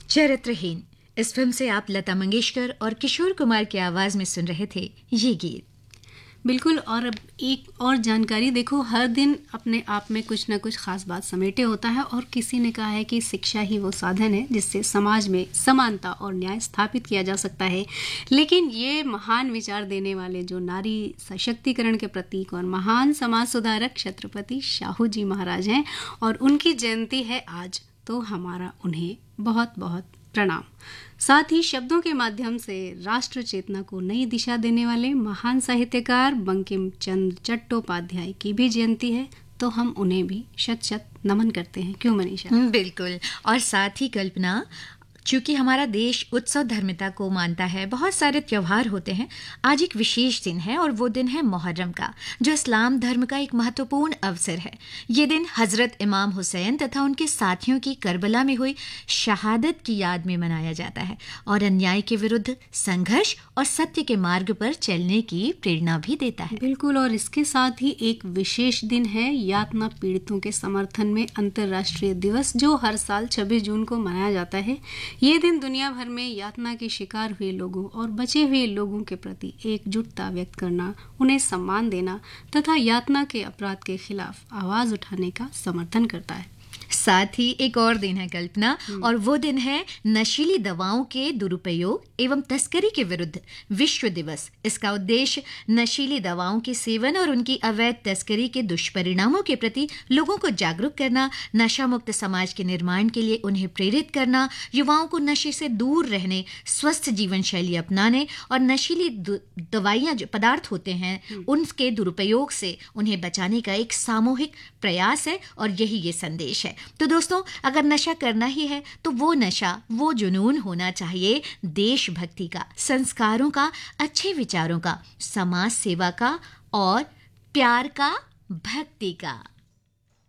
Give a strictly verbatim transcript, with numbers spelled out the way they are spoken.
चरित्रहीन इस फिल्म से आप लता मंगेशकर और किशोर कुमार की आवाज में सुन रहे थे ये गीत। बिल्कुल। और अब एक और जानकारी देखो, हर दिन अपने आप में कुछ ना कुछ खास बात समेटे होता है और किसी ने कहा है कि शिक्षा ही वो साधन है जिससे समाज में समानता और न्याय स्थापित किया जा सकता है। लेकिन ये महान विचार देने वाले जो नारी सशक्तिकरण के प्रतीक और महान समाज सुधारक छत्रपति शाहू जी महाराज हैं और उनकी जयंती है आज, तो हमारा उन्हें बहुत बहुत प्रणाम। साथ ही शब्दों के माध्यम से राष्ट्र चेतना को नई दिशा देने वाले महान साहित्यकार बंकिम चंद्र चट्टोपाध्याय की भी जयंती है, तो हम उन्हें भी शत शत नमन करते हैं। क्यों मनीषा? बिल्कुल। और साथ ही कल्पना, चूंकि हमारा देश उत्सव धर्मिता को मानता है, बहुत सारे त्योहार होते हैं। आज एक विशेष दिन है और वो दिन है मुहर्रम का, जो इस्लाम धर्म का एक महत्वपूर्ण अवसर है। ये दिन हजरत इमाम हुसैन तथा उनके साथियों की करबला में हुई शहादत की याद में मनाया जाता है और अन्याय के विरुद्ध संघर्ष और सत्य के मार्ग पर चलने की प्रेरणा भी देता है। बिल्कुल। और इसके साथ ही एक विशेष दिन है यातना पीड़ितों के समर्थन में अंतर्राष्ट्रीय दिवस, जो हर साल छब्बीस जून को मनाया जाता है। ये दिन दुनिया भर में यातना के शिकार हुए लोगों और बचे हुए लोगों के प्रति एकजुटता व्यक्त करना, उन्हें सम्मान देना तथा यातना के अपराध के खिलाफ आवाज उठाने का समर्थन करता है। साथ ही एक और दिन है कल्पना, और वो दिन है नशीली दवाओं के दुरुपयोग एवं तस्करी के विरुद्ध विश्व दिवस। इसका उद्देश्य नशीली दवाओं के सेवन और उनकी अवैध तस्करी के दुष्परिणामों के प्रति लोगों को जागरूक करना, नशा मुक्त समाज के निर्माण के लिए उन्हें प्रेरित करना, युवाओं को नशे से दूर रहने, स्वस्थ जीवन शैली अपनाने और नशीली दवाइयां जो पदार्थ होते हैं उनके दुरुपयोग से उन्हें बचाने का एक सामूहिक प्रयास है और यही ये संदेश है। तो दोस्तों, अगर नशा करना ही है तो वो नशा, वो जुनून होना चाहिए देशभक्ति का, संस्कारों का, अच्छे विचारों का, समाज सेवा का और प्यार का, भक्ति का।